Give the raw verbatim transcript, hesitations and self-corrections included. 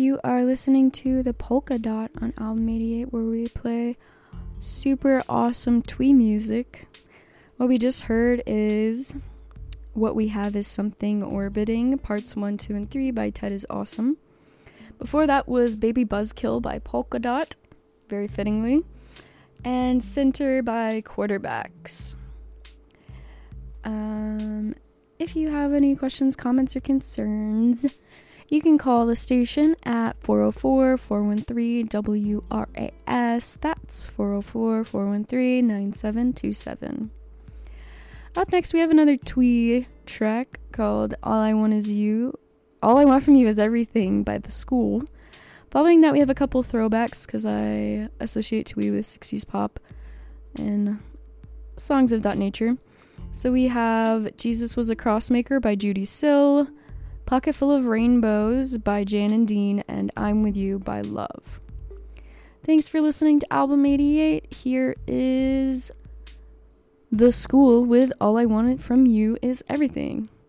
You are listening to the Polka Dot on Album eighty-eight, where we play super awesome twee music. What we just heard is What We Have Is Something Orbiting, parts one, two, and three by Ted Is Awesome. Before that was Baby Buzzkill by Polka Dot, very fittingly, and Center by Quarterbacks. Um, if you have any questions, comments, or concerns, you can call the station at four oh four, four one three, W R A S. That's four oh four, four one three, nine seven two seven. Up next, we have another twee track called All I Want Is You. All I Want From You Is Everything by The School. Following that, we have a couple throwbacks because I associate twee with sixties pop and songs of that nature. So we have Jesus Was a Crossmaker by Judy Sill, Pocket Full of Rainbows by Jan and Dean, and I'm With You by Love. Thanks for listening to Album eighty-eight. Here is The School with All I Wanted From You Is Everything.